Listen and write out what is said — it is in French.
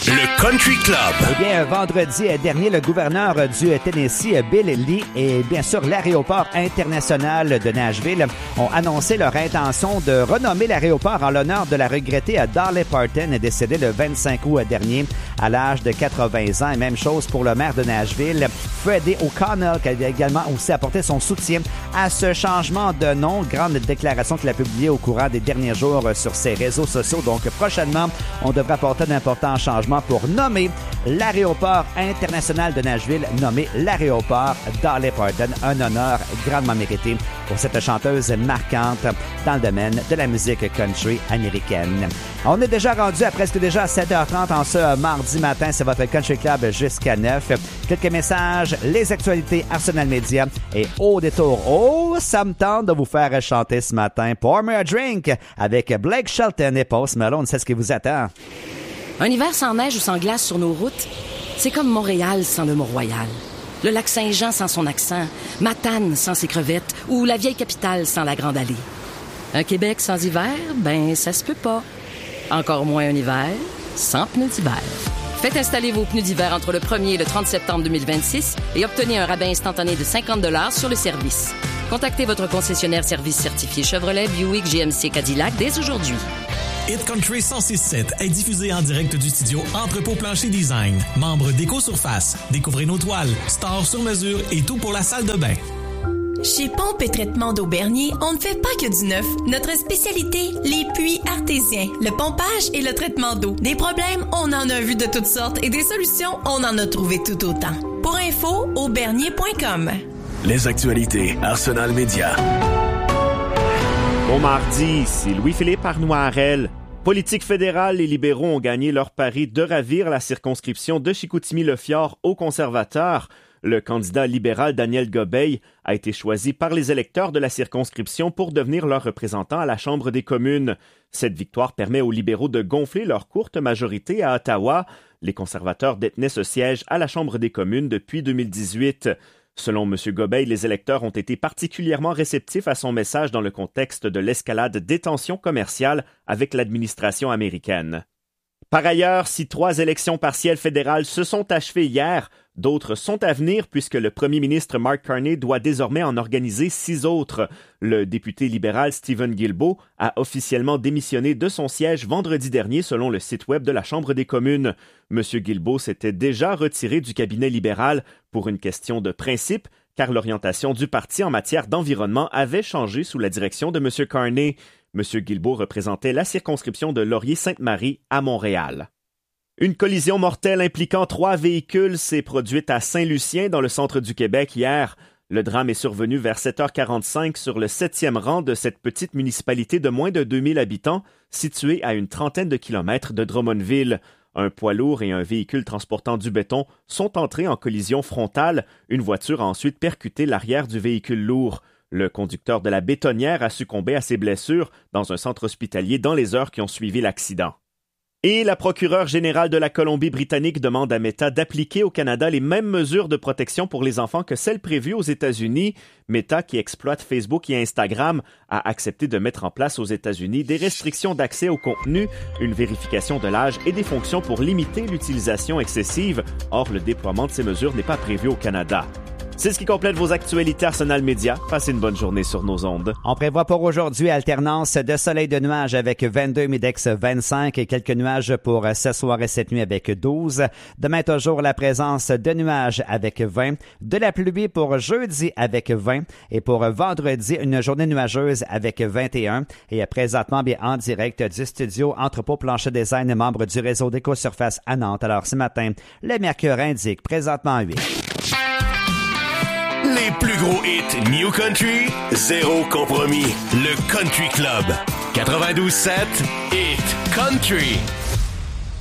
Le Country Club. Eh bien, vendredi dernier, le gouverneur du Tennessee, Bill Lee, et bien sûr l'aéroport international de Nashville ont annoncé leur intention de renommer l'aéroport en l'honneur de la regrettée Dolly Parton, décédée le 25 août dernier à l'âge de 80 ans. Et même chose pour le maire de Nashville, Freddie O'Connell, qui a également aussi apporté son soutien à ce changement de nom. Grande déclaration qu'il a publiée au courant des derniers jours sur ses réseaux sociaux. Donc, prochainement, on devrait apporter d'importants changements pour nommer l'aéroport international de Nashville, nommé l'aéroport Dolly Parton. Un honneur grandement mérité pour cette chanteuse marquante dans le domaine de la musique country américaine. On est déjà rendu à presque déjà 7h30 en ce mardi matin. C'est votre Country Club jusqu'à 9. Quelques messages, les actualités, Arsenal Media et au détour. Oh, ça me tente de vous faire chanter ce matin Pour Me a Drink avec Blake Shelton et Post Malone. C'est ce qui vous attend. Un hiver sans neige ou sans glace sur nos routes, c'est comme Montréal sans le Mont-Royal. Le lac Saint-Jean sans son accent, Matane sans ses crevettes ou la vieille capitale sans la Grande Allée. Un Québec sans hiver, ben ça se peut pas. Encore moins un hiver sans pneus d'hiver. Faites installer vos pneus d'hiver entre le 1er et le 30 septembre 2026 et obtenez un rabais instantané de 50 $ sur le service. Contactez votre concessionnaire service certifié Chevrolet, Buick, GMC, Cadillac dès aujourd'hui. Hit Country 106.7 est diffusé en direct du studio Entrepôt Plancher Design. Membre d'Éco-Surface. Découvrez nos toiles, stores sur mesure et tout pour la salle de bain. Chez Pompe et Traitement d'eau Bernier, on ne fait pas que du neuf. Notre spécialité, les puits artésiens, le pompage et le traitement d'eau. Des problèmes, on en a vu de toutes sortes et des solutions, on en a trouvé tout autant. Pour info, aubernier.com. Les actualités, Arsenal Media. Bon mardi, c'est Louis-Philippe Arnoirel. Politique fédérale, les libéraux ont gagné leur pari de ravir la circonscription de Chicoutimi-Le-Fjord aux conservateurs. Le candidat libéral Daniel Gobeil a été choisi par les électeurs de la circonscription pour devenir leur représentant à la Chambre des communes. Cette victoire permet aux libéraux de gonfler leur courte majorité à Ottawa. Les conservateurs détenaient ce siège à la Chambre des communes depuis 2018. Selon M. Gobeil, les électeurs ont été particulièrement réceptifs à son message dans le contexte de l'escalade des tensions commerciales avec l'administration américaine. Par ailleurs, si 3 élections partielles fédérales se sont achevées hier, d'autres sont à venir puisque le premier ministre Mark Carney doit désormais en organiser 6 autres. Le député libéral Stephen Guilbeault a officiellement démissionné de son siège vendredi dernier selon le site web de la Chambre des communes. M. Guilbeault s'était déjà retiré du cabinet libéral pour une question de principe, car l'orientation du parti en matière d'environnement avait changé sous la direction de M. Carney. M. Guilbeault représentait la circonscription de Laurier-Sainte-Marie à Montréal. Une collision mortelle impliquant 3 véhicules s'est produite à Saint-Lucien, dans le centre du Québec, hier. Le drame est survenu vers 7h45 sur le 7e rang de cette petite municipalité de moins de 2000 habitants, située à une trentaine de kilomètres de Drummondville. Un poids lourd et un véhicule transportant du béton sont entrés en collision frontale. Une voiture a ensuite percuté l'arrière du véhicule lourd. Le conducteur de la bétonnière a succombé à ses blessures dans un centre hospitalier dans les heures qui ont suivi l'accident. Et la procureure générale de la Colombie-Britannique demande à Meta d'appliquer au Canada les mêmes mesures de protection pour les enfants que celles prévues aux États-Unis. Meta, qui exploite Facebook et Instagram, a accepté de mettre en place aux États-Unis des restrictions d'accès au contenu, une vérification de l'âge et des fonctions pour limiter l'utilisation excessive. Or, le déploiement de ces mesures n'est pas prévu au Canada. C'est ce qui complète vos actualités Arsenal Media. Passez une bonne journée sur nos ondes. On prévoit pour aujourd'hui alternance de soleil de nuages avec 22, Midex 25 et quelques nuages pour ce soir et cette nuit avec 12. Demain toujours la présence de nuages avec 20, de la pluie pour jeudi avec 20 et pour vendredi une journée nuageuse avec 21. Et présentement bien en direct du studio Entrepôt Plancher Design, membre du réseau d'Éco-Surface à Nantes. Alors ce matin, le mercure indique présentement 8. Les plus gros hits New Country, zéro compromis. Le Country Club. 92.7 Hit Country.